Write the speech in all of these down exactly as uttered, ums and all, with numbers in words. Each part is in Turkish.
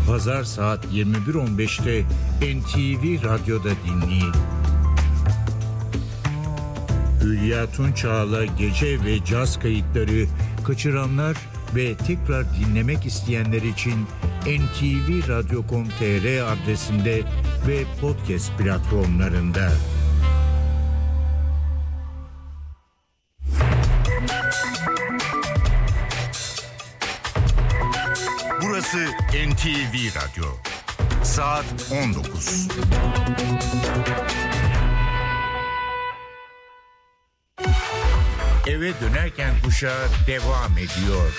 Pazar saat yirmi bir on beşte N T V Radyo'da dinleyin. Hülya Tunçağ'la gece ve caz kayıtları kaçıranlar ve tekrar dinlemek isteyenler için N T V radyo nokta com nokta t r adresinde ve podcast platformlarında. Burası N T V Radyo. Saat on dokuz. Eve dönerken kuşağı devam ediyor.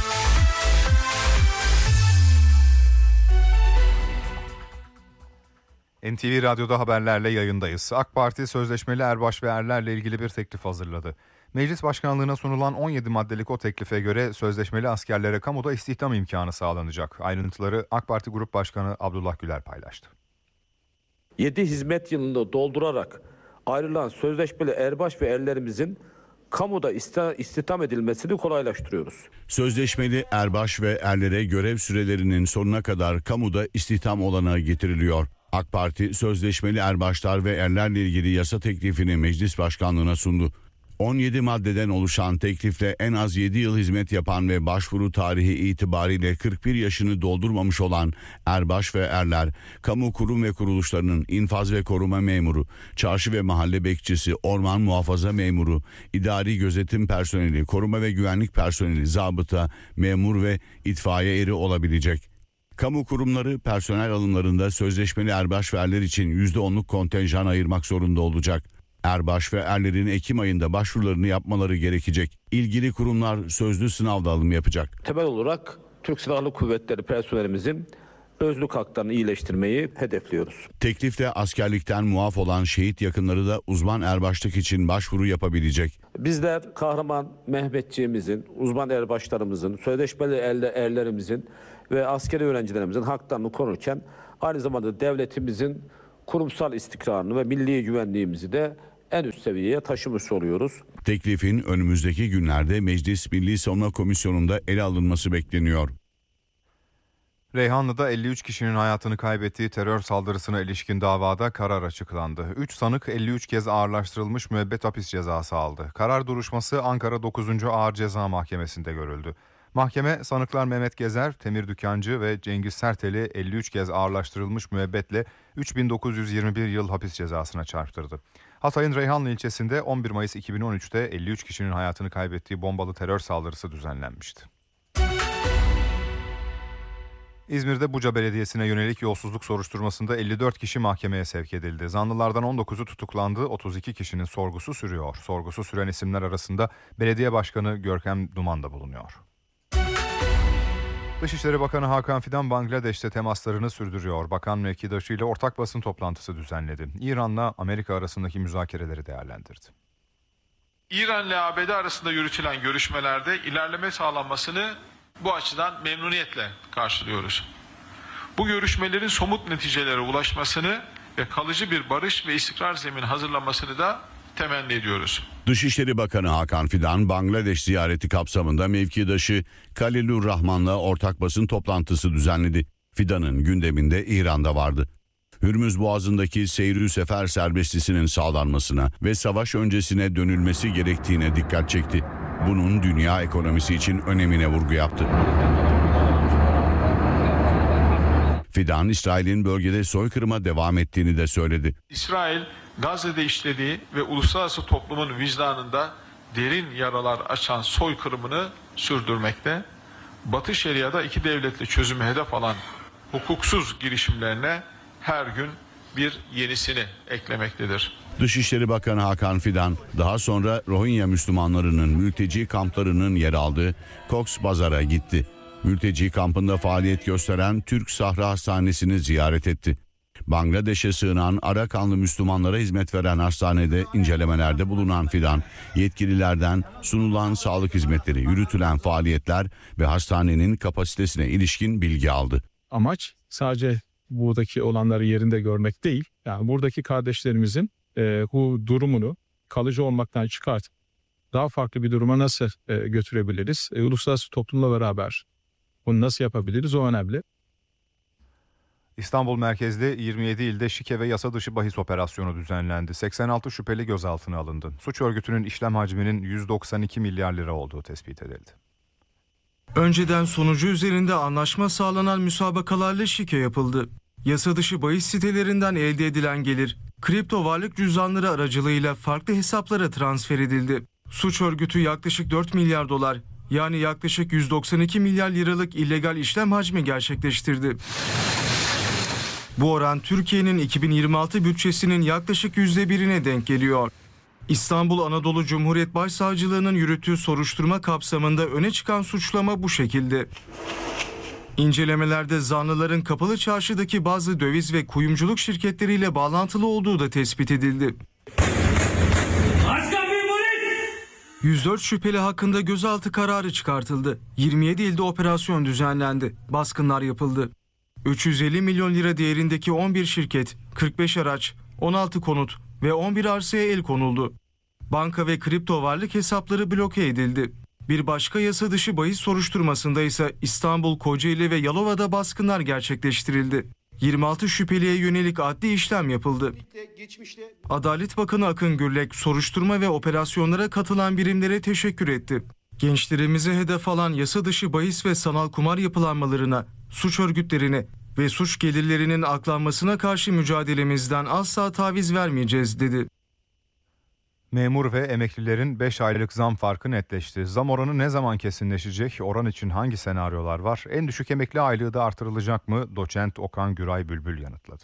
N T V Radyo'da haberlerle yayındayız. AK Parti sözleşmeli erbaş ve erlerle ilgili bir teklif hazırladı. Meclis Başkanlığı'na sunulan on yedi maddelik o teklife göre sözleşmeli askerlere kamuda istihdam imkanı sağlanacak. Ayrıntıları AK Parti Grup Başkanı Abdullah Güler paylaştı. yedi hizmet yılını doldurarak ayrılan sözleşmeli erbaş ve erlerimizin kamuda istihdam edilmesini kolaylaştırıyoruz. Sözleşmeli erbaş ve erlere görev sürelerinin sonuna kadar kamuda istihdam olanağı getiriliyor. AK Parti sözleşmeli erbaşlar ve erlerle ilgili yasa teklifini Meclis Başkanlığı'na sundu. on yedi maddeden oluşan teklifle en az yedi yıl hizmet yapan ve başvuru tarihi itibariyle kırk bir yaşını doldurmamış olan erbaş ve erler, kamu kurum ve kuruluşlarının infaz ve koruma memuru, çarşı ve mahalle bekçisi, orman muhafaza memuru, idari gözetim personeli, koruma ve güvenlik personeli, zabıta, memur ve itfaiye eri olabilecek. Kamu kurumları personel alımlarında sözleşmeli erbaş ve erler için yüzde onluk kontenjan ayırmak zorunda olacak. Erbaş ve erlerin Ekim ayında başvurularını yapmaları gerekecek. İlgili kurumlar sözlü sınavda alım yapacak. Temel olarak Türk Silahlı Kuvvetleri personelimizin özlük haklarını iyileştirmeyi hedefliyoruz. Teklifte askerlikten muaf olan şehit yakınları da uzman erbaşlık için başvuru yapabilecek. Bizler kahraman Mehmetçiğimizin, uzman erbaşlarımızın, sözleşmeli erlerimizin ve askeri öğrencilerimizin haklarını korurken aynı zamanda devletimizin kurumsal istikrarını ve milli güvenliğimizi de en üst seviyeye taşımış oluyoruz. Teklifin önümüzdeki günlerde Meclis Milli Savunma Komisyonu'nda ele alınması bekleniyor. Reyhanlı'da elli üç kişinin hayatını kaybettiği terör saldırısına ilişkin davada karar açıklandı. üç sanık elli üç kez ağırlaştırılmış müebbet hapis cezası aldı. Karar duruşması Ankara dokuzuncu Ağır Ceza Mahkemesi'nde görüldü. Mahkeme sanıklar Mehmet Gezer, Temir Dükkancı ve Cengiz Sertel'i elli üç kez ağırlaştırılmış müebbetle üç bin dokuz yüz yirmi bir yıl hapis cezasına çarptırdı. Hatay'ın Reyhanlı ilçesinde on bir Mayıs iki bin on üçte elli üç kişinin hayatını kaybettiği bombalı terör saldırısı düzenlenmişti. İzmir'de Buca Belediyesi'ne yönelik yolsuzluk soruşturmasında elli dört kişi mahkemeye sevk edildi. Zanlılardan on dokuzu tutuklandı, otuz iki kişinin sorgusu sürüyor. Sorgusu süren isimler arasında Belediye Başkanı Görkem Duman da bulunuyor. Dışişleri Bakanı Hakan Fidan Bangladeş'te temaslarını sürdürüyor. Bakan mevkidaşıyla ortak basın toplantısı düzenledi. İran'la Amerika arasındaki müzakereleri değerlendirdi. İran ile A B D arasında yürütülen görüşmelerde ilerleme sağlanmasını bu açıdan memnuniyetle karşılıyoruz. Bu görüşmelerin somut neticelere ulaşmasını ve kalıcı bir barış ve istikrar zemini hazırlanmasını da temenni ediyoruz. Dışişleri Bakanı Hakan Fidan, Bangladeş ziyareti kapsamında mevkidaşı Halilur Rahman'la ortak basın toplantısı düzenledi. Fidan'ın gündeminde İran'da vardı. Hürmüz Boğazı'ndaki seyri sefer serbestisinin sağlanmasına ve savaş öncesine dönülmesi gerektiğine dikkat çekti. Bunun dünya ekonomisi için önemine vurgu yaptı. Fidan, İsrail'in bölgede soykırıma devam ettiğini de söyledi. İsrail, Gazze'de işlediği ve uluslararası toplumun vicdanında derin yaralar açan soykırımını sürdürmekte. Batı Şeria'da iki devletli çözümü hedef alan hukuksuz girişimlerine her gün bir yenisini eklemektedir. Dışişleri Bakanı Hakan Fidan daha sonra Rohingya Müslümanlarının mülteci kamplarının yer aldığı Cox's Bazar'a gitti. Mülteci kampında faaliyet gösteren Türk Sahra Hastanesi'ni ziyaret etti. Bangladeş'e sığınan Arakanlı Müslümanlara hizmet veren hastanede incelemelerde bulunan Fidan, yetkililerden sunulan sağlık hizmetleri, yürütülen faaliyetler ve hastanenin kapasitesine ilişkin bilgi aldı. Amaç sadece buradaki olanları yerinde görmek değil, yani buradaki kardeşlerimizin e, bu durumunu kalıcı olmaktan çıkartıp daha farklı bir duruma nasıl e, götürebiliriz? E, uluslararası toplumla beraber bunu nasıl yapabiliriz? O önemli. İstanbul merkezli yirmi yedi ilde şike ve yasa dışı bahis operasyonu düzenlendi. seksen altı şüpheli gözaltına alındı. Suç örgütünün işlem hacminin yüz doksan iki milyar lira olduğu tespit edildi. Önceden sonucu üzerinde anlaşma sağlanan müsabakalarla şike yapıldı. Yasa dışı bahis sitelerinden elde edilen gelir, kripto varlık cüzdanları aracılığıyla farklı hesaplara transfer edildi. Suç örgütü yaklaşık dört milyar dolar, yani yaklaşık yüz doksan iki milyar liralık illegal işlem hacmi gerçekleştirdi. Bu oran Türkiye'nin iki bin yirmi altı bütçesinin yaklaşık yüzde birine denk geliyor. İstanbul Anadolu Cumhuriyet Başsavcılığı'nın yürüttüğü soruşturma kapsamında öne çıkan suçlama bu şekilde. İncelemelerde zanlıların Kapalı Çarşı'daki bazı döviz ve kuyumculuk şirketleriyle bağlantılı olduğu da tespit edildi. yüz dört şüpheli hakkında gözaltı kararı çıkartıldı. yirmi yedi ilde operasyon düzenlendi. Baskınlar yapıldı. üç yüz elli milyon lira değerindeki on bir şirket, kırk beş araç, on altı konut ve on bir arsaya el konuldu. Banka ve kripto varlık hesapları bloke edildi. Bir başka yasa dışı bahis soruşturmasında ise İstanbul, Kocaeli ve Yalova'da baskınlar gerçekleştirildi. yirmi altı şüpheliye yönelik adli işlem yapıldı. Adalet Bakanı Akın Gürlek soruşturma ve operasyonlara katılan birimlere teşekkür etti. Gençlerimizi hedef alan yasa dışı bahis ve sanal kumar yapılanmalarına, suç örgütlerine ve suç gelirlerinin aklanmasına karşı mücadelemizden asla taviz vermeyeceğiz dedi. Memur ve emeklilerin beş aylık zam farkı netleşti. Zam oranı ne zaman kesinleşecek? Oran için hangi senaryolar var? En düşük emekli aylığı da artırılacak mı? Doçent Okan Güray Bülbül yanıtladı.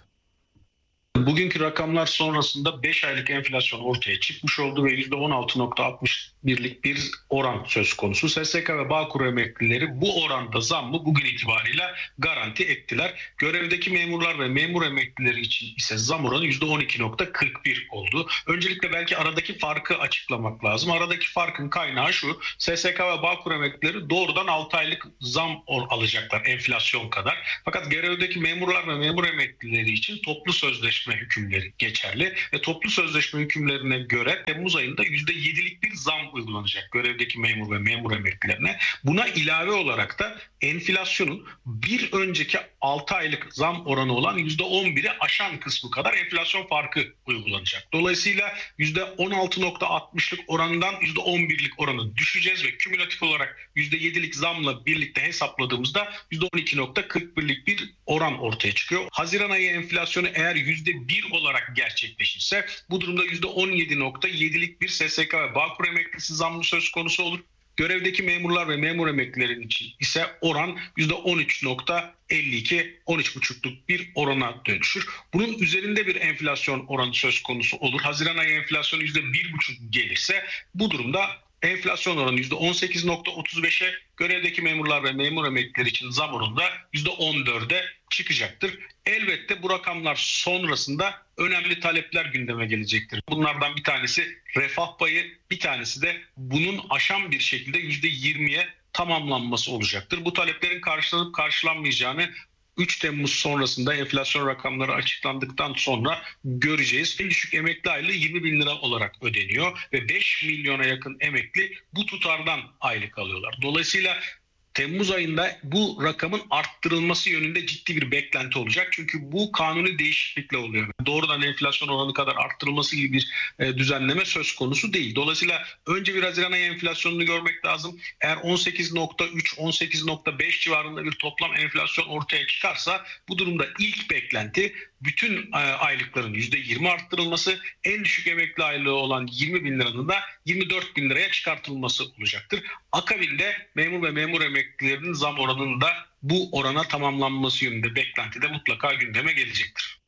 Bugünkü rakamlar sonrasında beş aylık enflasyon ortaya çıkmış oldu ve yüzde on altı nokta altmış birlik bir oran söz konusu. S S K ve Bağkur emeklileri bu oranda zammı bugün itibariyle garanti ettiler. Görevdeki memurlar ve memur emeklileri için ise zam oranı yüzde on iki nokta kırk bir oldu. Öncelikle belki aradaki farkı açıklamak lazım. Aradaki farkın kaynağı şu: S S K ve Bağkur emeklileri doğrudan altı aylık zam alacaklar enflasyon kadar. Fakat görevdeki memurlar ve memur emeklileri için toplu sözleşme hükümleri geçerli ve toplu sözleşme hükümlerine göre Temmuz ayında yüzde yedilik bir zam uygulanacak görevdeki memur ve memur emeklilerine. Buna ilave olarak da enflasyonun bir önceki altı aylık zam oranı olan yüzde on biri aşan kısmı kadar enflasyon farkı uygulanacak. Dolayısıyla yüzde on altı nokta altmışlık orandan yüzde on birlik oranı düşeceğiz ve kümülatif olarak yüzde yedilik zamla birlikte hesapladığımızda yüzde on iki nokta kırk birlik bir oran ortaya çıkıyor. Haziran ayı enflasyonu eğer yüzde bir olarak gerçekleşirse bu durumda yüzde on yedi nokta yedilik bir S S K ve Bağkur emeklisi zammı söz konusu olur. Görevdeki memurlar ve memur emeklilerin için ise oran yüzde on üç nokta elli iki on üç buçukluk bir orana dönüşür. Bunun üzerinde bir enflasyon oranı söz konusu olur. Haziran ayı enflasyonu yüzde bir buçuk gelirse bu durumda enflasyon oranı yüzde on sekiz nokta otuz beşe, görevdeki memurlar ve memur emeklileri için zam oranı da yüzde on dörde çıkacaktır. Elbette bu rakamlar sonrasında önemli talepler gündeme gelecektir. Bunlardan bir tanesi refah payı, bir tanesi de bunun aşan bir şekilde yüzde yirmiye tamamlanması olacaktır. Bu taleplerin karşılanıp karşılanmayacağını üç Temmuz sonrasında enflasyon rakamları açıklandıktan sonra göreceğiz. En düşük emekli aylığı yirmi bin lira olarak ödeniyor ve beş milyona yakın emekli bu tutardan aylık alıyorlar. Dolayısıyla Temmuz ayında bu rakamın arttırılması yönünde ciddi bir beklenti olacak. Çünkü bu kanuni değişiklikle oluyor. Doğrudan enflasyon oranı kadar arttırılması gibi bir e, düzenleme söz konusu değil. Dolayısıyla önce bir Haziran ayı enflasyonunu görmek lazım. Eğer on sekiz nokta üç on sekiz nokta beş civarında bir toplam enflasyon ortaya çıkarsa bu durumda ilk beklenti bütün e, aylıkların yüzde yirmi arttırılması, en düşük emekli aylığı olan yirmi bin liranın da yirmi dört bin liraya çıkartılması olacaktır. Akabinde memur ve memur emeklilerinin zam oranının da bu orana tamamlanması yönünde beklenti de mutlaka gündeme gelecektir.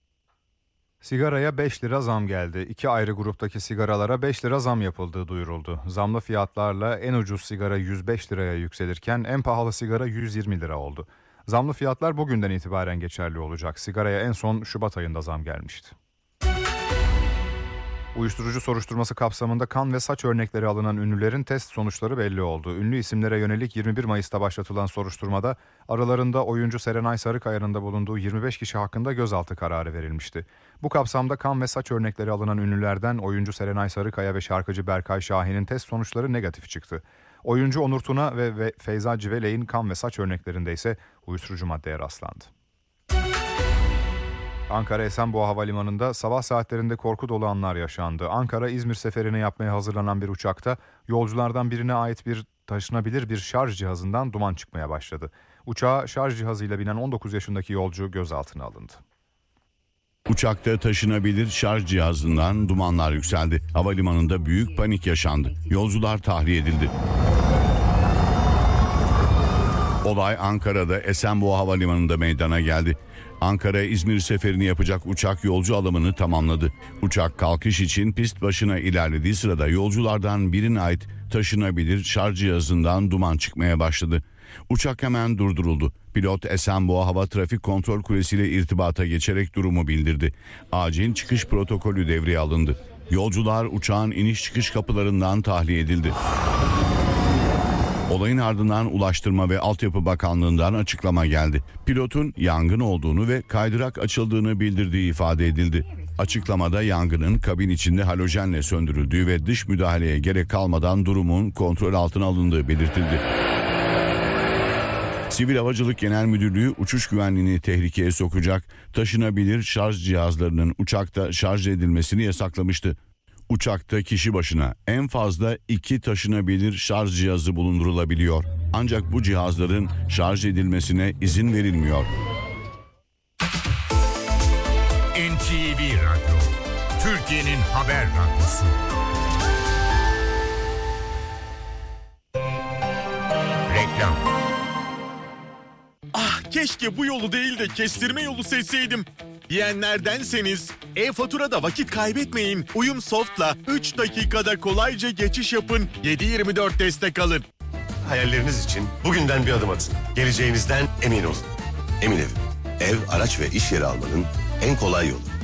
Sigaraya beş lira zam geldi. İki ayrı gruptaki sigaralara beş lira zam yapıldığı duyuruldu. Zamlı fiyatlarla en ucuz sigara yüz beş liraya yükselirken en pahalı sigara yüz yirmi lira oldu. Zamlı fiyatlar bugünden itibaren geçerli olacak. Sigaraya en son Şubat ayında zam gelmişti. Uyuşturucu soruşturması kapsamında kan ve saç örnekleri alınan ünlülerin test sonuçları belli oldu. Ünlü isimlere yönelik yirmi bir Mayıs'ta başlatılan soruşturmada aralarında oyuncu Serenay Sarıkaya'nın da bulunduğu yirmi beş kişi hakkında gözaltı kararı verilmişti. Bu kapsamda kan ve saç örnekleri alınan ünlülerden oyuncu Serenay Sarıkaya ve şarkıcı Berkay Şahin'in test sonuçları negatif çıktı. Oyuncu Onur Tuna ve Feyza Civelek'in kan ve saç örneklerinde ise uyuşturucu maddeye rastlandı. Ankara Esenboğa Havalimanı'nda sabah saatlerinde korku dolu anlar yaşandı. Ankara-İzmir seferini yapmaya hazırlanan bir uçakta yolculardan birine ait bir taşınabilir bir şarj cihazından duman çıkmaya başladı. Uçağa şarj cihazıyla binen on dokuz yaşındaki yolcu gözaltına alındı. Uçakta taşınabilir şarj cihazından dumanlar yükseldi. Havalimanında büyük panik yaşandı. Yolcular tahliye edildi. Olay Ankara'da Esenboğa Havalimanı'nda meydana geldi. Ankara-İzmir seferini yapacak uçak yolcu alımını tamamladı. Uçak kalkış için pist başına ilerlediği sırada yolculardan birine ait taşınabilir şarj cihazından duman çıkmaya başladı. Uçak hemen durduruldu. Pilot Esenboğa Hava Trafik Kontrol Kulesi ile irtibata geçerek durumu bildirdi. Acil çıkış protokolü devreye alındı. Yolcular uçağın iniş çıkış kapılarından tahliye edildi. Olayın ardından Ulaştırma ve Altyapı Bakanlığı'ndan açıklama geldi. Pilotun yangın olduğunu ve kaydırak açıldığını bildirdiği ifade edildi. Açıklamada yangının kabin içinde halojenle söndürüldüğü ve dış müdahaleye gerek kalmadan durumun kontrol altına alındığı belirtildi. Sivil Havacılık Genel Müdürlüğü uçuş güvenliğini tehlikeye sokacak taşınabilir şarj cihazlarının uçakta şarj edilmesini yasaklamıştı. Uçakta kişi başına en fazla iki taşınabilir şarj cihazı bulundurulabiliyor. Ancak bu cihazların şarj edilmesine izin verilmiyor. N T V Radyo, Türkiye'nin haber radyosu. Reklam. Ah, keşke bu yolu değil de kestirme yolu seçseydim diyenlerdenseniz e-faturada vakit kaybetmeyin. Uyumsoft'la üç dakikada kolayca geçiş yapın. yedi yirmi dört destek alın. Hayalleriniz için bugünden bir adım atın. Geleceğinizden emin olun. Emin Ev, ev, araç ve iş yeri almanın en kolay yolu.